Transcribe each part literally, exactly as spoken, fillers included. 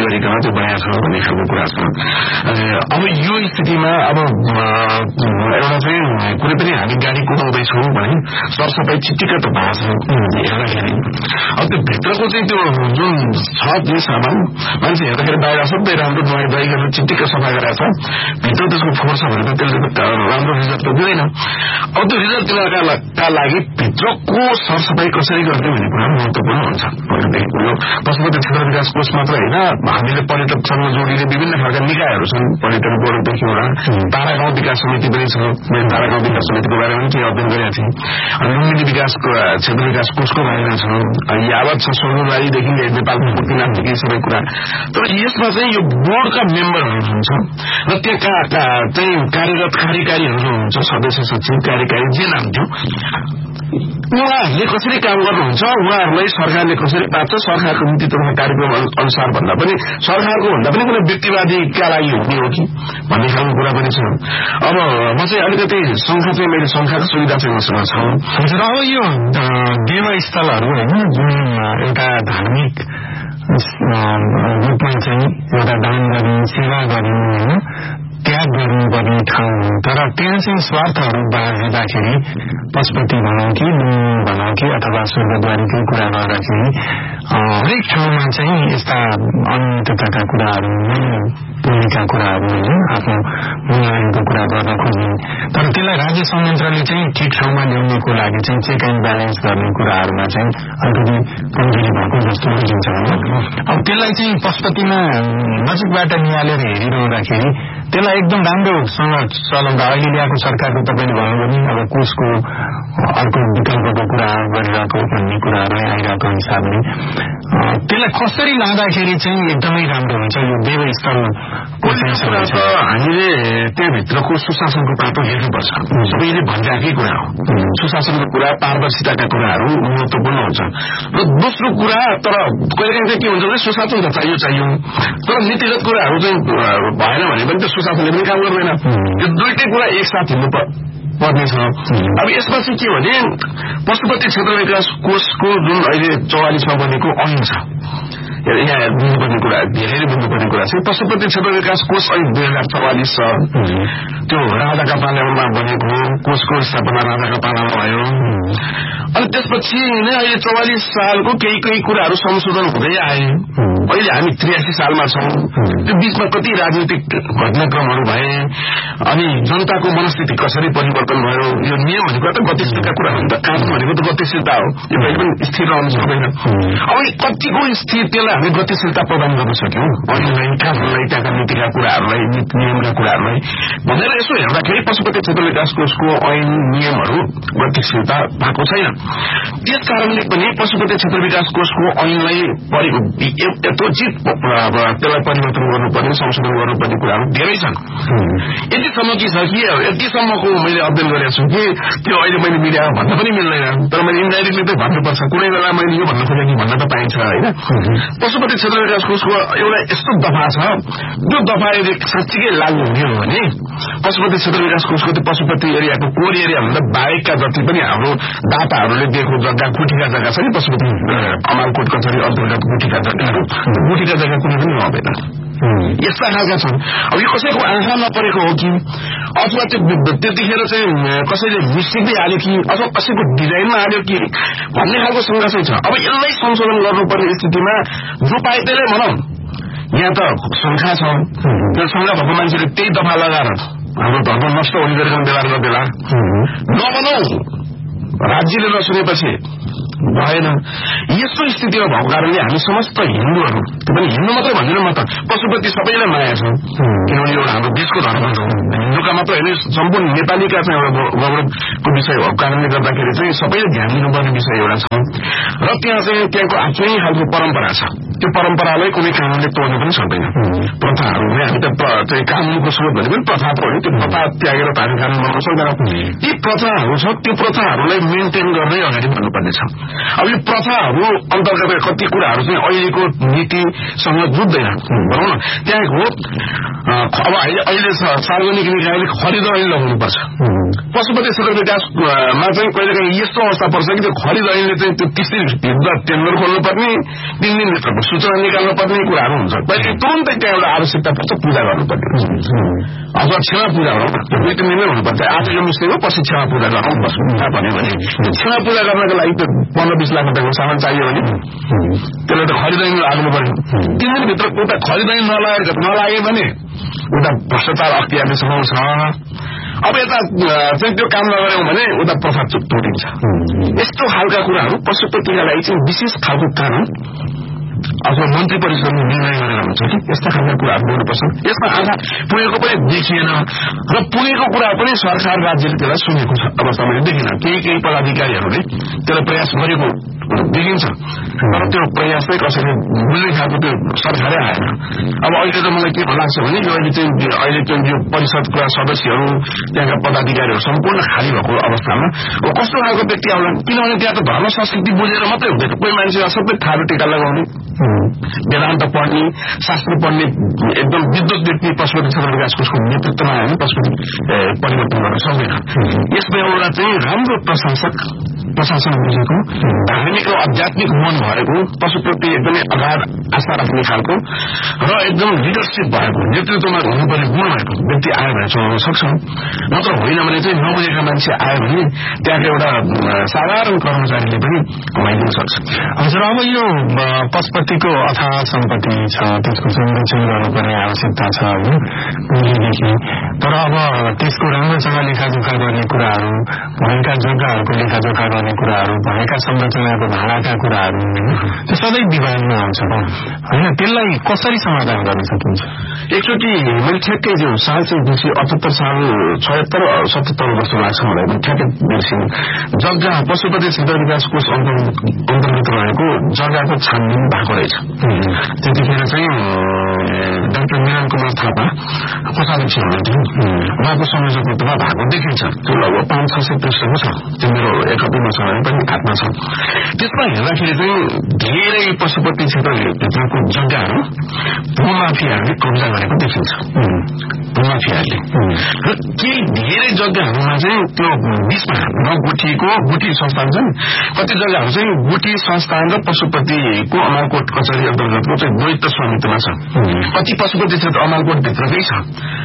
गरिकन त्यो बनाएको छ भन्ने खालको कुरा छ। अब यो स्थितिमा अब एउटा चाहिँ कुनै पनि हामी गाडी कुदाउँदैछौँ भने सरसफाई चिटिक्क त भएको छ हेर्दाखेरि। अब त्यो भित्रको चाहिँ त्यो जुन छ त्यो सामान मान्छे हेर्दाखेरि बाहिर सबै राम्रो नुहाई धुवाई गरेर चिटिक्क सफा गरेर छ, भित्र त्यसको फोहोर छ भने त त्यसले राम्रो रिजल्ट त दिँदैन। अब त्यो रिजल्ट दिनका लागि भित्रको सरसफाई कसरी गर्ने भन्ने कुरा महत्वपूर्ण हुन्छ। यो पशुपति क्षेत्र विकास कोष मात्र होइन, हामीले पर्यटकसँग जोडिने विभिन्न खालका निकायहरू छन्। पर्यटन बोर्डदेखि एउटा तारा गाउँ विकास समिति पनि छ। मैले तारा गाउँ विकास समितिको बारेमा पनि केही अध्ययन गरेका थिएँ। लुम्बिनी विकास क्षेत्र विकास कोषको बारेमा छ, यावत छ सोनुबारीदेखि नेपालको मुक्तिनाथदेखि सबै कुरा। तर यसमा चाहिँ यो बोर्डका मेम्बरहरू हुन्छ र त्यहाँ चाहिँ कार्यरत कार्यकारीहरू हुन्छ, सदस्य सचिव कार्यकारी जे नाम थियो, उहाँहरूले कसरी काम गर्नुहुन्छ, उहाँहरूलाई सरकारले कसरी पाच्छ, सरकारको नीति तथा कार्यक्रम अनुसार भन्दा पनि सरकारको भन्दा पनि कुनै व्यक्तिवादीका लागि हुने हो कि भन्ने खालको कुरा पनि छ। अब म चाहिँ अलिकति संख्या चाहिँ मैले संख्याको सुविधा चाहिँ मसँग छ। हजुर, अब यो देवस्थलहरू होइन जुन एउटा धार्मिक रूपमा चाहिँ एउटा दान गर्ने सेवा गर्ने होइन त्याग गर्नुपर्ने ठाउँ हो, तर त्यहाँ चाहिँ स्वार्थहरू बाँड्दाखेरि पशुपति भनौँ कि भनौँ कि अथवा स्वर्गद्वारीकै कुरा गर्दाखेरि हरेक ठाउँमा चाहिँ यस्ता अनियमितताका कुराहरू पुण्यका कुराहरू होइन आफ्नो मूल्याङ्कनको कुरा गर्न खोज्ने, तर त्यसलाई राज्य संयन्त्रले चाहिँ ठिक ठाउँमा ल्याउनेको लागि चाहिँ चेक एन्ड ब्यालेन्स गर्ने कुराहरूमा चाहिँ अलिकति कमजोरी भएको जस्तो बुझिन्छ होइन। अब त्यसलाई चाहिँ पशुपतिमा नजिकबाट निहालेर हेरिरहँदाखेरि त्यसलाई एकदम राम्रोसँग चलाउँदा अहिले ल्याएको सरकारको तपाईँले भन्नुभयो नि अब कोषको अर्को विकल्पको कुरा गरिरहेको भन्ने कुराहरू आइरहेको हिसाबले त्यसलाई कसरी लाँदाखेरि चाहिँ एकदमै राम्रो हुन्छ यो देवस्थलको चाहिँ हामीले त्यहाँभित्रको सुशासनको पाटो हेर्नुपर्छ। सबैले भनिरहेकै कुरा हो, सुशासनको कुरा पारदर्शिताका कुराहरू महत्वपूर्ण हुन्छ। र दोस्रो कुरा तर कहिलेकाहीँ चाहिँ के हुन्छ भने सुशासन त चाहियो चाहियो तर नीतिगत कुराहरू चाहिँ भएन भने पनि त्यो सुशासनले पनि काम गर्दैन। यो दुईटै कुरा एकसाथ हिँड्नु पर्नेछ। अब यसमा चाहिँ के भने पशुपति क्षेत्र विकास कोषको जुन अहिले चौवालिसमा बनेको ऐन छ, यहाँ बुझ्नुपर्ने कुरा धेरै बुझ्नुपर्ने कुरा चाहिँ पशुपति क्षेत्र विकास कोष ऐन दुई हजार चौवालिस छ। त्यो राजाका पालामा बनेको कोषको स्थापना राजाका पालामा भयो। अनि त्यसपछि नै अहिले चौवालिस सालको केही केही कुराहरू संशोधन हुँदै आए। अहिले हामी त्रियासी सालमा छौँ। त्यो बीचमा कति राजनीतिक घटनाक्रमहरू भए, अनि जनताको मनस्थिति कसरी परिवर्तन भयो। यो नियम भनेको त गतिशीलता कुरा हो नि त, कानून भनेको त गतिशीलता हो, यो कहिले पनि स्थिर रहनु सक्दैन। अब कतिको स्थिरतालाई हामी गतिशीलता प्रदान गर्न सक्यौँ ऐनलाई, कानूनलाई, त्यहाँका नीतिका कुराहरूलाई, नियमका कुराहरूलाई भनेर यसो हेर्दाखेरि पशुपति क्षेत्र विकास कोषको ऐन नियमहरू गतिशीलता भएको छैन। त्यस कारणले पनि पशुपति क्षेत्र विकास कोषको ऐनलाई यथोचित त्यसलाई परिवर्तन गर्नुपर्ने, संशोधन गर्नुपर्ने कुराहरू धेरै छन्। यतिसम्म के छ कि यतिसम्मको मैले अध्ययन गरेको छु कि त्यो अहिले मैले मिडियामा भन्न पनि मिल्दैन, तर मैले इन्डाइरेक्टली चाहिँ भन्नुपर्छ। कुनै बेला मैले यो भन्न खोजेँ कि भन्न त पाइन्छ होइन। पशुपति क्षेत्र विकास कोषको एउटा यस्तो दफा छ, त्यो दफा यदि साँच्चीकै लागू हुने हो भने पशुपति क्षेत्र विकास कोषको त्यो पशुपति एरियाको कोर एरियाभन्दा बाहेकका जति पनि हाम्रो दाताहरूले दिएको जग्गा गुठीका जग्गा छ नि, पशुपति अमालकोट कचहरी अन्तर्गत गुठीका जग्गाहरू, गुठीका जग्गा कुनै पनि रहँदैन। यस्ता खालका छन्। अब यो कसैको आँखा नपरेको हो कि अथवा त्यो त्यतिखेर चाहिँ कसैले मिस्टेकले हाल्यो कि अथवा कसैको डिजाइनमा हाल्यो कि भन्ने खालको शंका चाहिँ छ। अब यसलाई संशोधन गर्नुपर्ने स्थितिमा जो पाए त्यसलाई भनौँ, यहाँ त शङ्का छ। त्यो शङ्का भएको मान्छेले त्यही दफा लगाएर हाम्रो धर्म नष्ट हुने गरेको बेला र बेला नबनाऊ, राज्यले नसुनेपछि भएन। यस्तो स्थितिमा भएको कारणले हामी समस्त हिन्दूहरू, त्यो पनि हिन्दू मात्रै भन्दिनँ म त, पशुपति सबैलाई माया छ, किनभने एउटा हाम्रो देशको धर्म हो। हिन्दूका मात्र होइन, सम्पूर्ण नेपालीका चाहिँ एउटा गौरवको विषय भएको कारणले गर्दाखेरि चाहिँ सबैले ध्यान दिनुपर्ने विषय एउटा छ। र त्यहाँ चाहिँ त्यहाँको आफ्नै खालको परम्परा छ। त्यो परम्परालाई कुनै कानूनले तोड्न पनि सक्दैन। प्रथाहरू हामी त चाहिँ कानूनको स्रोत भने पनि प्रथा पढ्यो, त्यो प्रथा त्यागेर त हामी कानून बनाउन सक्दैनौँ। ती प्रथाहरू छ, त्यो प्रथाहरूलाई मेन्टेन गर्दै अगाडि बढ्नुपर्ने छ। अब यो प्रथाहरू अन्तर्गत कति कुराहरू चाहिँ अहिलेको नीतिसँग जुट्दैन भनौँ न। त्यहाँको अब अहिले सार्वजनिक निकायले खरिद ऐन लगाउनुपर्छ। पशुपति क्षेत्र विकासमा चाहिँ कहिलेकाहीँ यस्तो अवस्था पर्छ कि त्यो खरिद ऐनले चाहिँ चाहिँ त्यो तीस दिनभित्र टेन्डर खोल्नुपर्ने, तीन दिनभित्रको सूचना निकाल्नुपर्ने कुराहरू हुन्छ। पहिले तुरन्तै त्यहाँ एउटा आवश्यकता पर्छ, पूजा गर्नुपर्ने हुन्छ अथवा क्षमा पूजा गरौँ न, दुई तिन दिनमै हुनुपर्छ। आज यो मुस्लिम हो, पछि क्षमा पूजा गरौँ भन्यो भने क्षमा पूजा गर्नको लागि त पन्ध्र बिस लाख रुपियाँको सामान चाहियो भने त्यसलाई त खरिदारी लाग्नु पर्यो। तीन दिनभित्र उता खरिदारी नलागेको नलागे भने उता भ्रष्टाचार अख्तियारले समाउँछ। अब यता चाहिँ त्यो काम नगर्यौं भने उता प्रथा तोडिन्छ। यस्तो खालका कुराहरू पशुपतिका लागि चाहिँ विशेष खालको कानून अथवा मन्त्री परिषदले निर्णय गरेर हुन्छ कि यस्ता खालका कुराहरू बोल्नुपर्छ। यसमा आँखा पुगेको पनि देखिएन र पुगेको कुरा पनि सरकार राज्यले त्यसलाई सुनेको छ अवस्थामा देखिन। केही केही पदाधिकारीहरूले त्यसलाई प्रयास गरेको देखिन्छ, तर त्यो प्रयास चाहिँ कसैले बुझ्ने खालको त्यो सरकारै आएन। अब अहिले त मलाई के लाग्छ भने यो अहिले चाहिँ अहिले चाहिँ यो परिषदका सदस्यहरू त्यहाँका पदाधिकारीहरू सम्पूर्ण खाली भएको अवस्थामा अब कस्तो खालको व्यक्ति आउला, किनभने त्यहाँ त धर्म संस्कृति बुझेर मात्रै हुँदैन। कोही मान्छे सबै थारो टीका लगाउने, वेदान्त पढ्ने, शास्त्र पढ्ने एकदम विद्वत व्यक्ति पशुपति क्षेत्र विकास कोषको नेतृत्वमा आयो, पशुपति परिवर्तन गर्न सक्दैन। यसमा एउटा चाहिँ राम्रो प्रशासक प्रशासन बुझेको, धार्मिक र आध्यात्मिक मन भएको, पशुप्रति एकदमै अगाध आस्था राख्ने खालको र एकदम लिडरसिप भएको, नेतृत्वमा हुनुपर्ने गुण भएको व्यक्ति आयो भने चलाउन सक्छ। नत्र होइन भने चाहिँ नबुझेका मान्छे आयो भने त्यहाँको एउटा साधारण कर्मचारीले पनि कमाइदिन सक्छ। हजुर, अब यो पशुपतिको अथाह सम्पत्ति छ, त्यसको संरक्षण गर्नुपर्ने आवश्यकता छ होइन, तर अब त्यसको राम्रोसँग लेखाजोखा गर्ने कुराहरू, भएका जग्गाहरूको लेखाजोखा गर्ने कुराहरू, भएका संरचनाको भाडाका कुराहरू त्यो सबै विवादमा आउँछ होइन। त्यसलाई कसरी समाधान गर्न सकिन्छ? एकचोटि मैले ठ्याक्कै जो साल चाहिँ बिर्सी अठहत्तर साल छयत्तर सतहत्तर वर्ष लाग्छ मलाई पनि ठ्याक्कै बिर्सिनु। जग्गा पशुपति क्षेत्र विकास कोष अन्तर्गत रहेको जग्गाको छानबिन भएको रहेछ। त्यतिखेर चाहिँ डाक्टर मिलन कुमार थापा कोषाध्यक्ष हुनुहुन्थ्यो, उहाँको संयोजकत्वमा भएको देखिन्छ। त्यो लगभग पाँच छ सय पृष्ठको छ, त्यो मेरो एक कपीमा छ भने पनि हातमा छ। त्यसमा हेर्दाखेरि चाहिँ धेरै पशुपति क्षेत्रभित्रको जग्गाहरू भूमाफियाहरूले कब्जा गरेको देखिन्छ। भूमाफियाहरूले र केही धेरै जग्गाहरूमा चाहिँ त्यो बीचमा नगुठीको गुठी संस्थान छ नि, कति जग्गाहरू चाहिँ गुठी संस्थान र पशुपतिको अमालकोट कचहरी अन्तर्गतको चाहिँ द्वैत स्वामित्वमा छ। कति पशुपति क्षेत्र अमालकोटभित्रकै छ,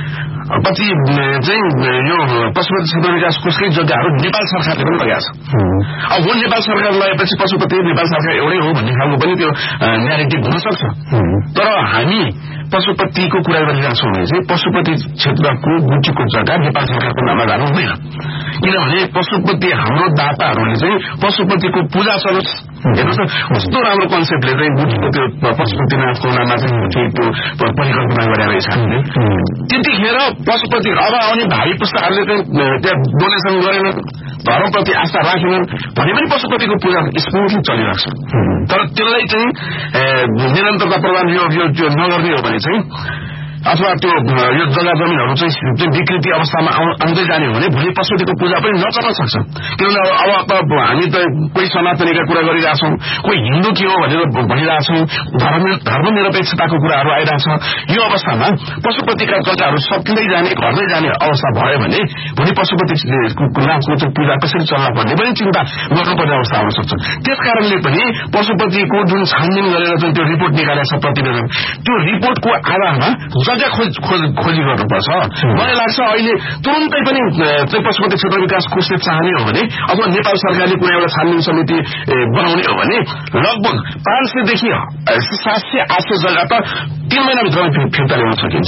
कति चाहिँ यो पशुपति क्षेत्र विकास कोषकै जग्गाहरू नेपाल सरकारले पनि लगाएको छ। अब हो नेपाल सरकार लगाएपछि पशुपति नेपाल सरकार एउटै हो भन्ने खालको पनि त्यो न्यारेटिभ हुन सक्छ। तर हामी पशुपतिको कुरा गरिरहेको छौँ भने चाहिँ पशुपति क्षेत्रको गुठीको जग्गा नेपाल सरकारको नाममा जानु हुँदैन, किनभने पशुपति हाम्रो दाताहरूले चाहिँ पशुपतिको पूजा चलोस्। हेर्नुहोस् न कस्तो राम्रो कन्सेप्टले चाहिँ गुठीको त्यो पशुपतिनाथको नाममा चाहिँ गुठी त्यो परिकल्पना गरेर रहेछ। त्यतिखेर पशुपति अब आउने भावी पुस्ताहरूले चाहिँ त्यहाँ डोनेसन गरेन, धर्मप्रति आस्था राखेनन् भने पनि पशुपतिको पूजा स्मुथली चलिरहेको छ। तर त्यसलाई चाहिँ निरन्तरता प्रदान यो त्यो नगर्ने हो भने चाहिँ अथवा त्यो यो जग्गा जमिनहरू चाहिँ विकृति अवस्थामा आउँदै जाने हो भने भोलि पशुपतिको पूजा पनि नचल्न सक्छ। किनभने अब अब हामी त कोही सनातनीका कुरा गरिरहेछौँ, कोही हिन्दू के हो भनेर भनिरहेछौँ, धर्म धर्मनिरपेक्षताको कुराहरू आइरहेछ। यो अवस्थामा पशुपतिका जग्गाहरू सकिँदै जाने घट्दै जाने अवस्था भयो भने भोलि पशुपतिको नामको चाहिँ पूजा कसरी चल्न पर्ने पनि चिन्ता गर्नुपर्ने अवस्था आउन सक्छ। त्यस कारणले पनि पशुपतिको जुन छानबिन गरेर चाहिँ त्यो रिपोर्ट निकालेको छ प्रतिवेदन, त्यो रिपोर्टको आधारमा जग्गा खोज खोजी गर्नुपर्छ। मलाई लाग्छ अहिले तुरन्तै पनि चाहिँ पशुपति क्षेत्र विकास कोषले चाहने हो भने अथवा नेपाल सरकारले कुनै एउटा छानबिन समिति बनाउने हो भने लगभग पाँच सयदेखि सात सय आठ सय जग्गा त तीन महिनाभित्रमा फिर्ता ल्याउन सकिन्छ।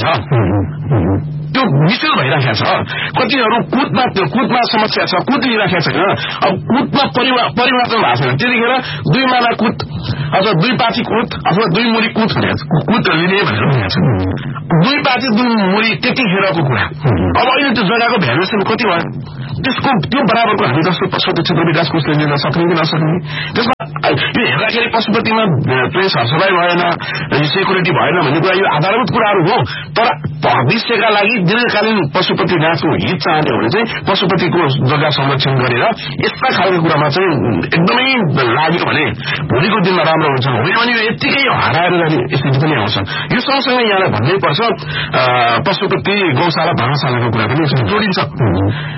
त्यो मिसिल भइराखेको छ। कतिहरू कुदमा कुदमा समस्या छ, कुद लिइराखेको छ। अब कुदमा परिवर्तन भएको छैन, त्यतिखेर दुई माना कुद अथवा दुई पाची कुद अथवा दुई मुरी कुद कुद लिने भनेर भनेको छ। दुई पाची दुई मुरी त्यतिखेरको कुरा। अब अहिले त्यो जग्गाको भ्यालुएसन कति भयो, त्यसको त्यो बराबरको हामी जस्तो पशुपति क्षेत्र विकास कोषले लिन सक्ने कि नसक्ने। त्यसमा यो हेर्दाखेरि पशुपतिमा चाहिँ सरसफाई भएन, सेक्युरिटी भएन भन्ने कुरा यो आधारभूत कुराहरू हो। तर भविष्यका लागि दीर्घकालीन पशुपतिनाथको हित चाहने हो भने चाहिँ पशुपतिको जग्गा संरक्षण गरेर यस्ता खालको कुरामा चाहिँ एकदमै लाग्यो भने भोलिको दिनमा राम्रो हुन्छ। होइन भने यो यत्तिकै हराएर जाने स्थिति पनि आउँछ। यो सँगसँगै यहाँलाई भन्नै पर्छ पशुपति गौशाला धर्मशालाको कुरा पनि जोडिन्छ। नौरो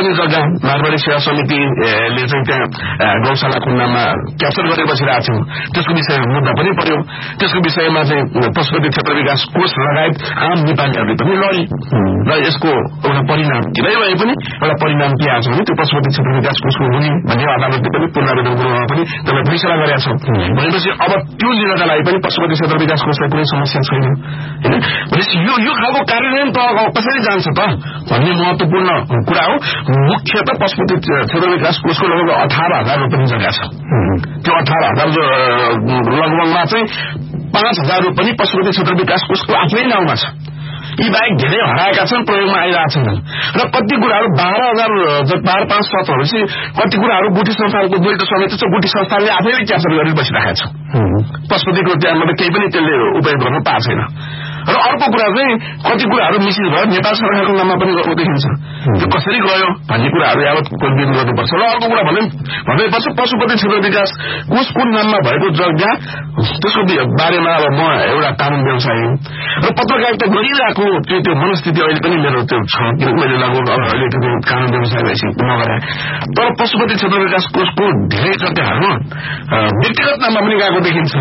पनि जग्गा मारवाडी सेवा समितिले चाहिँ त्यहाँ गौशालाको नाममा क्याप्चर गरेर बसिरहेको छौँ त्यसको विषयमा मुद्दा पनि पर्यो त्यसको विषयमा चाहिँ पशुपति क्षेत्र विकास कोष लगायत आम नेपालीहरूले पनि लडे र यसको एउटा परिणाम ढिलै भए पनि एउटा परिणाम के आएको छ भने त्यो पशुपति क्षेत्र विकास कोषको हुने भन्ने अदालतले पनि पुनरावेदन गृहमा पनि त्यसलाई फैसला गरेका छौँ भनेपछि अब त्यो लिनका लागि पनि पशुपति क्षेत्र विकास कोषलाई कुनै समस्या छैन होइन भनेपछि यो यो खालको कार्यान्वयन त कसरी जान्छ त भन्ने महत्वपूर्ण कुरा हो मुख्यत पशुपति क्षेत्र विकास कोषको लगभग अठार हजार रुपियाँ जग्गा छ त्यो अठार हजार लगभगमा चाहिँ पाँच हजार रुपियाँ पनि पशुपति क्षेत्र विकास कोषको आफ्नै नाउँमा छ यी बाहेक धेरै हराएका छन् प्रयोगमा आइरहेका छन् र कति कुराहरू बाह्र हजार बाह्र पाँच सत भनेपछि कति कुराहरू गुठी संस्थानको दुईट समिति छ गुठी संस्थानले आफैले क्याप्चर गरेर बसिरहेका छ पशुपतिको त्यहाँबाट केही पनि त्यसले उपयोग गर्न पाएको छैन र अर्को कुरा चाहिँ कति कुराहरू मिसिस भयो नेपाल सरकारको नाममा पनि गएको देखिन्छ त्यो कसरी गयो भन्ने कुराहरू यावत खोजबिन गर्नुपर्छ र अर्को कुरा भने भन्नुपर्छ पशुपति क्षेत्र विकास कोष कुन नाममा भएको जग्गा त्यसको बारेमा अब म एउटा कानून व्यवसायी र पत्रकारिता गरिरहेको त्यो त्यो मनस्थिति अहिले पनि मेरो त्यो छ किनकि मैले लगभग अब अहिले त्यो कानून व्यवसाय भएपछि नगरे तर पशुपति क्षेत्र विकास कोषको धेरै जग्गाहरू व्यक्तिगत नाममा पनि गएको देखिन्छ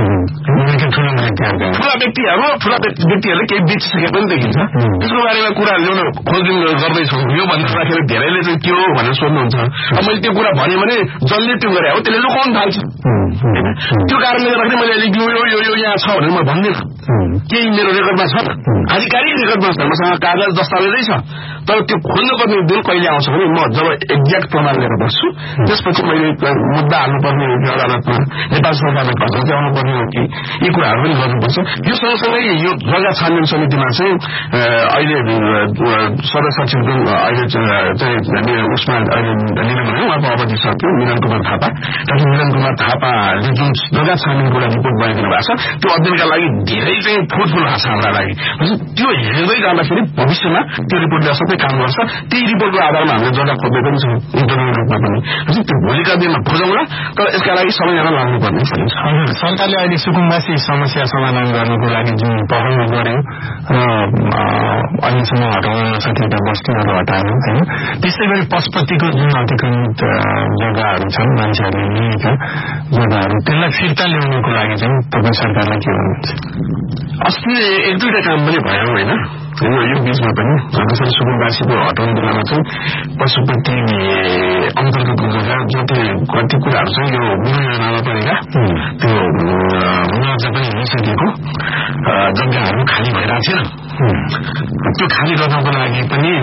ठूला व्यक्तिहरू ठूला व्यक्तिहरूले केही बेचिसके पनि देखिन्छ त्यसको बारेमा कुरा ल्याउन खोजबिन गर्दैछौँ यो भन्दाखेरि धेरैले चाहिँ के हो भनेर सोध्नुहुन्छ अब मैले त्यो कुरा भन्यो भने जसले त्यो गरे हो त्यसले लुकाउन थाल्छ त्यो कारणले गर्दाखेरि मैले यो यो यो यहाँ छ भनेर म भन्दिनँ केही मेरो रेकर्डमा छ आधिकारिक रेकर्डमा छ मसँग कागज दस्तावेजै छ तर त्यो खोल्नुपर्ने दिन कहिले आउँछ भने म जब एक्ज्याक्ट प्रमाण लिएर बस्छु त्यसपछि मैले मुद्दा हाल्नुपर्ने हो कि अदालतमा नेपाल सरकारलाई घटना चाहिँ आउनुपर्ने हो कि यी कुराहरू पनि गर्नुपर्छ यो सँगसँगै यो जग्गा छानबिन समितिमा चाहिँ अहिले सदस्य सचिवको अहिले चाहिँ उसमा अहिले निलम उहाँको अवधि सक्यो मिलन कुमार थापा डाक्टर मिलन कुमार थापाले जुन जग्गा छानबिनको लागि रिपोर्ट बनाइदिनु भएको छ त्यो अध्ययनका लागि धेरै चाहिँ फ्रुटफुल भएको छ हाम्रा लागि त्यो हेर्दै जाँदाखेरि भविष्यमा त्यो रिपोर्टले सबै काम गर्छ त्यही रिपोर्टको आधारमा हामीले जग्गा खोज्दै पनि छौँ इन्टरनेट रूपमा पनि त्यो भोलिका दिनमा खोजौँला तर यसका लागि सबैजना लाग्नुपर्ने सकिन्छ सरकारले अहिले सुकुम्बासी समस्या समाधान गर्नको लागि जुन पहल गर्यो र अहिलेसम्म हटाउन नसकेका बस्तीहरू हटायो होइन त्यसै गरी पशुपतिको जुन अतिक्रमित जग्गाहरू छन् मान्छेहरूले लिएका जग्गाहरू त्यसलाई फिर्ता ल्याउनको लागि चाहिँ तपाईँ सरकारलाई के भन्नुहुन्छ अस्ति एक दुईवटा काम पनि भयो होइन यो बीचमा पनि जसरी सुकुम्बासीको हटाउने बेलामा चाहिँ पशुपति अन्तर्गतको जग्गा जति कति कुराहरू छ यो मुनामा परेका त्यो मुनाजा पनि हुइसकेको जग्गाहरू खाली भइरहेको थियो त्यो खाली गर्नको लागि पनि